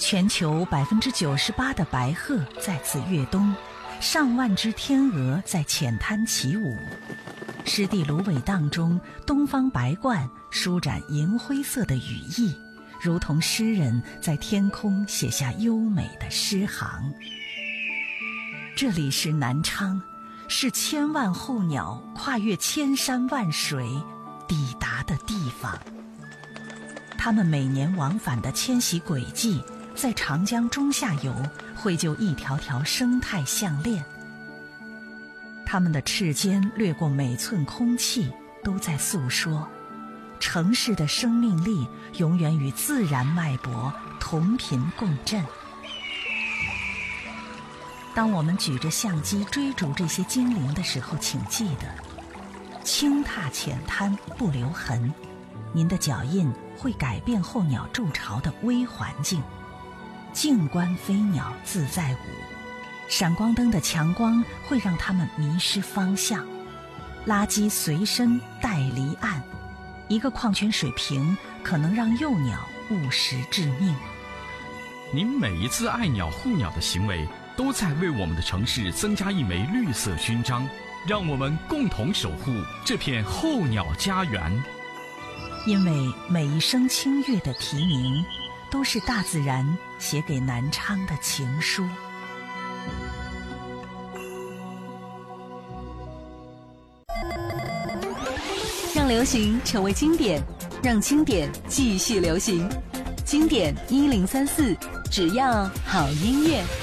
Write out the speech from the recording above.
全球98%的白鹤在此越冬，上万只天鹅在浅滩起舞。湿地芦苇荡中，东方白鹳舒展银灰色的羽翼，如同诗人在天空写下优美的诗行。这里是南昌，是千万候鸟跨越千山万水抵达的地方。它们每年往返的迁徙轨迹，在长江中下游绘就一条条生态项链。它们的翅尖掠过每寸空气，都在诉说城市的生命力永远与自然脉搏同频共振。当我们举着相机追逐这些精灵的时候，请记得轻踏浅滩不留痕，您的脚印会改变候鸟筑巢的微环境。静观飞鸟自在舞，闪光灯的强光会让它们迷失方向。垃圾随身带离岸，一个矿泉水瓶可能让幼鸟误食致命。 您每一次爱鸟护鸟的行为，都在为我们的城市增加一枚绿色勋章，让我们共同守护这片候鸟家园。 因为每一声清越的啼鸣，都是大自然写给南昌的情书。 让流行成为经典，让经典继续流行。经典1034，只要好音乐。